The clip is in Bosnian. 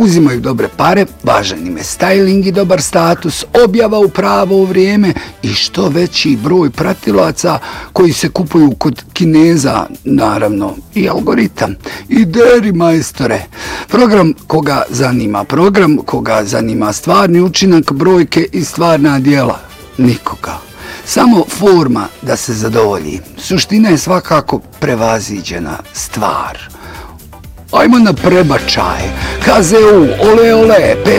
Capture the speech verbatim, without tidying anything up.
uzimaju dobre pare, važan im je styling i dobar status, objava u pravo vrijeme i što veći broj pratilaca koji se kupuju kod Kineza, naravno, i algoritam. I deri majstore. Program koga zanima program, koga zanima stvarni učinak, brojke i stvarna djela. Nikoga. Samo forma da se zadovolji. Suština je svakako prevaziđena stvar. Ajmo na prebačaj. K Z U, ole ole,